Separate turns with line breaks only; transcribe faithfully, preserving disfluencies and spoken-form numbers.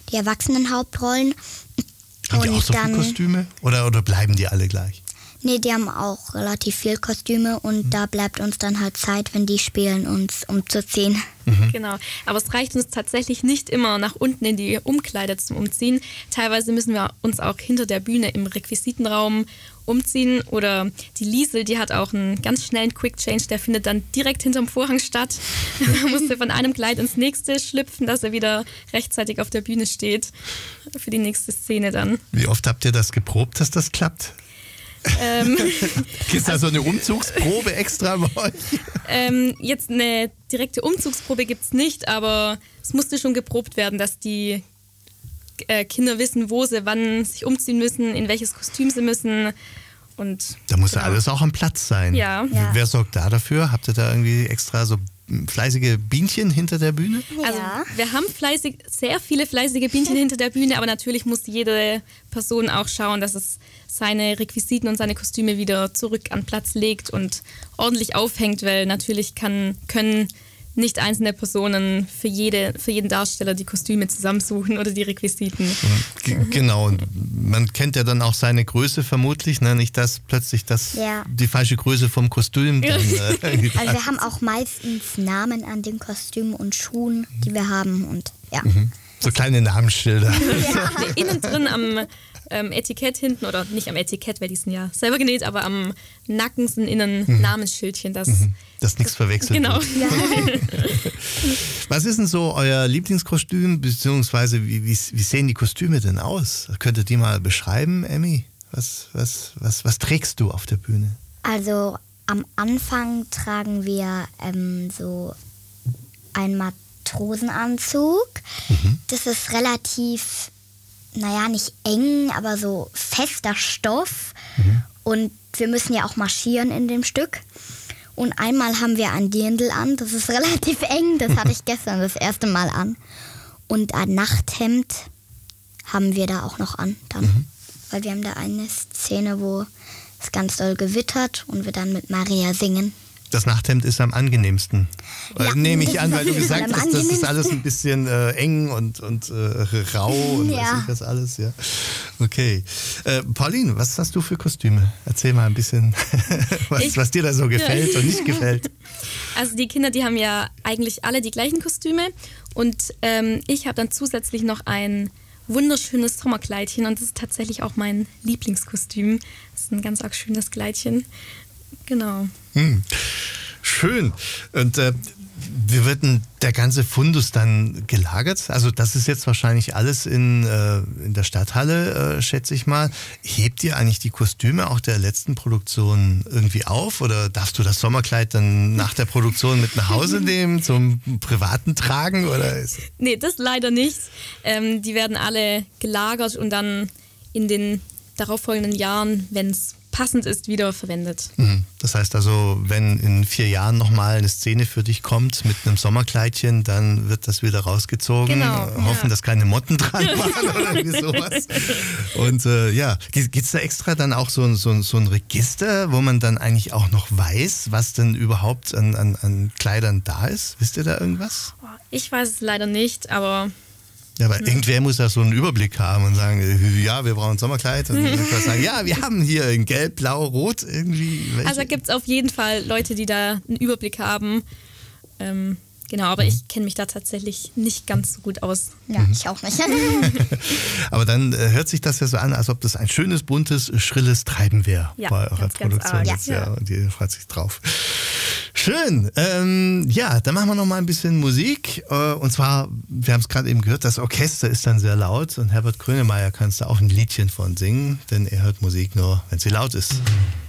die Erwachsenenhauptrollen.
Haben die
Und
auch so
dann,
viele Kostüme? Oder, oder bleiben die alle gleich?
Nee, die haben auch relativ viel Kostüme und mhm. da bleibt uns dann halt Zeit, wenn die spielen, uns umzuziehen.
Mhm. Genau, aber es reicht uns tatsächlich nicht immer nach unten in die Umkleide zum Umziehen. Teilweise müssen wir uns auch hinter der Bühne im Requisitenraum umziehen. Oder die Liesel, die hat auch einen ganz schnellen Quick Change, der findet dann direkt hinterm Vorhang statt. Man musste von einem Kleid ins nächste schlüpfen, dass er wieder rechtzeitig auf der Bühne steht für die nächste Szene dann.
Wie oft habt ihr das geprobt, dass das klappt?
Ähm,
Gibt es da so eine Umzugsprobe extra bei euch?
Ähm, jetzt eine direkte Umzugsprobe gibt es nicht, aber es musste schon geprobt werden, dass die äh, Kinder wissen, wo sie wann sich umziehen müssen, in welches Kostüm sie müssen. Und,
da muss
genau.
ja alles auch am Platz sein.
Ja.
Ja.
Wer sorgt da dafür? Habt ihr da irgendwie extra so fleißige Bienchen hinter der Bühne?
Also
Ja.
wir haben fleißig, sehr viele fleißige Bienchen hinter der Bühne, aber natürlich muss jede Person auch schauen, dass es seine Requisiten und seine Kostüme wieder zurück an Platz legt und ordentlich aufhängt, weil natürlich kann, können nicht einzelne Personen für, jede, für jeden Darsteller die Kostüme zusammensuchen oder die Requisiten.
G- genau, und man kennt ja dann auch seine Größe vermutlich, ne? Nicht, dass plötzlich das,
Ja.
die falsche Größe vom Kostüm dann, äh,
Also wir haben auch meistens Namen an den Kostümen und Schuhen, die wir haben und ja.
so kleine Namensschilder.
Nee, innen drin am ähm, Etikett hinten, oder nicht am Etikett, weil die sind ja selber genäht, aber am Nacken sind innen mhm. Namensschildchen. Das,
mhm. Dass nichts verwechselt
genau.
wird. Was ist denn so euer Lieblingskostüm, beziehungsweise wie, wie, wie sehen die Kostüme denn aus? Könnt ihr die mal beschreiben, Emmy? Was, was, was, was trägst du auf der Bühne?
Also am Anfang tragen wir ähm, so einen Matrosenanzug. Mhm. Das ist relativ, naja, nicht eng, aber so fester Stoff. Mhm. Und wir müssen ja auch marschieren in dem Stück. Und einmal haben wir ein Dirndl an, das ist relativ eng, das hatte ich gestern das erste Mal an. Und ein Nachthemd haben wir da auch noch an dann. Mhm. Weil wir haben da eine Szene, wo es ganz doll gewittert und wir dann mit Maria singen.
Das Nachthemd ist am angenehmsten.
Ja,
Nehme ich
das
an,
ist
weil du
auf jeden Fall
gesagt
am
hast, das ist
angenehmsten.
alles ein bisschen äh, eng und, und äh, rau und
Ja.
weiß ich das alles. Ja. Okay. Äh, Pauline, was hast du für Kostüme? Erzähl mal ein bisschen, was,
Ich-
was dir da so gefällt und nicht gefällt.
Also die Kinder, die haben ja eigentlich alle die gleichen Kostüme und ähm, ich habe dann zusätzlich noch ein wunderschönes Sommerkleidchen und das ist tatsächlich auch mein Lieblingskostüm. Das ist ein ganz arg schönes Kleidchen. Genau.
Hm. Schön. Und äh, wie wird denn der ganze Fundus dann gelagert? Also das ist jetzt wahrscheinlich alles in, äh, in der Stadthalle, äh, schätze ich mal. Hebt ihr eigentlich die Kostüme auch der letzten Produktion irgendwie auf? Oder darfst du das Sommerkleid dann nach der Produktion mit nach Hause nehmen, zum privaten Tragen? Oder ist
Nee, das leider nicht. Ähm, die werden alle gelagert und dann in den darauffolgenden Jahren, wenn es passend ist, wieder verwendet.
Das heißt also, wenn in vier Jahren nochmal eine Szene für dich kommt mit einem Sommerkleidchen, dann wird das wieder rausgezogen.
Genau,
äh, Hoffen,
ja.
dass keine Motten dran waren oder irgendwie sowas. Und äh, ja, gibt es da extra dann auch so, so, so ein Register, wo man dann eigentlich auch noch weiß, was denn überhaupt an, an, an Kleidern da ist? Wisst ihr da irgendwas?
Ich weiß es leider nicht, aber
Ja, aber irgendwer muss ja so einen Überblick haben und sagen, äh, ja, wir brauchen ein Sommerkleid. Und dann kann sagen, ja, wir haben hier in Gelb, Blau, Rot irgendwie. Welche?
also gibt es auf jeden Fall Leute, die da einen Überblick haben. Ähm, genau, aber ich kenne mich da tatsächlich nicht ganz so gut aus.
Ja, ich auch nicht.
Aber dann äh, hört sich das ja so an, als ob das ein schönes, buntes, schrilles Treiben wäre
Ja,
bei eurer
ganz, ganz
Produktion
arg.
jetzt.
Ja.
Ja. Und ihr freut sich drauf. Schön. Ähm, ja, dann machen wir noch mal ein bisschen Musik. Äh, und zwar, wir haben es gerade eben gehört, das Orchester ist dann sehr laut. Und Herbert Grönemeyer kannst du auch ein Liedchen von singen, denn er hört Musik nur, wenn sie laut ist.